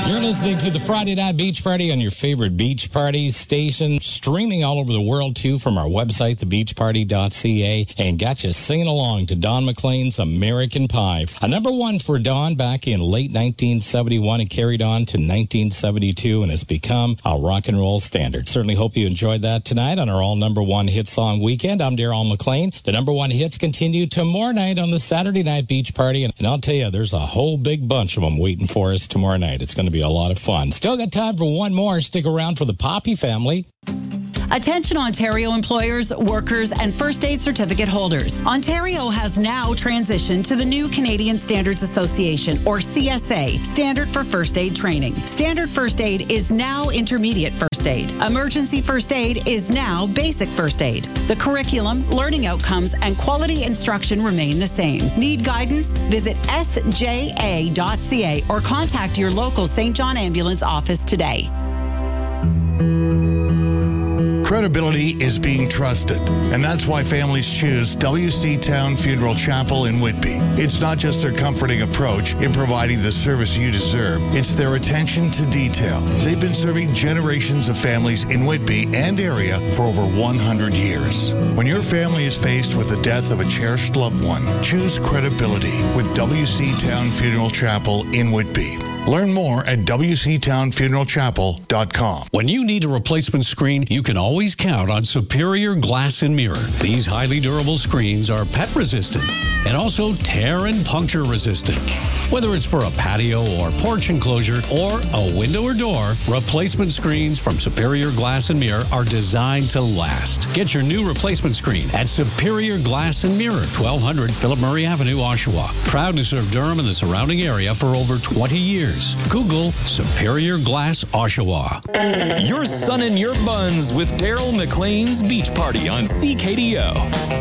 You're listening to the Friday Night Beach Party on your favorite beach party station, streaming all over the world, too, from our website, thebeachparty.ca, and got you singing along to Don McLean's American Pie. A number one for Don back in late 1971 and carried on to 1972 and has become a rock and roll standard. Certainly hope you enjoyed that tonight on our all number one hit song weekend. I'm Darryl McLean. The number one hits continue tomorrow night on the Saturday Night Beach Party, and I'll tell you, there's a whole big bunch of them waiting for us tomorrow night. It's going to be a lot of fun. Still got time for one more. Stick around for the Poppy family. Attention Ontario employers, workers, and first aid certificate holders. Ontario has now transitioned to the new Canadian Standards Association, or CSA, Standard for First Aid Training. Standard First Aid is now Intermediate First Aid. Emergency First Aid is now Basic First Aid. The curriculum, learning outcomes, and quality instruction remain the same. Need guidance? Visit sja.ca or contact your local St. John Ambulance office today. Credibility is being trusted, and that's why families choose WC Town Funeral Chapel in Whitby. It's not just their comforting approach in providing the service you deserve, it's their attention to detail. They've been serving generations of families in Whitby and area for over 100 years. When your family is faced with the death of a cherished loved one, choose credibility with WC Town Funeral Chapel in Whitby. Learn more at wctownfuneralchapel.com. When you need a replacement screen, you can always count on Superior Glass and Mirror. These highly durable screens are pet resistant and also tear and puncture resistant. Whether it's for a patio or porch enclosure or a window or door, replacement screens from Superior Glass and Mirror are designed to last. Get your new replacement screen at Superior Glass and Mirror, 1200 Philip Murray Avenue, Oshawa. Proud to serve Durham and the surrounding area for over 20 years. Google Superior Glass Oshawa. You're sunning your buns with Darryl McLean's Beach Party on CKDO.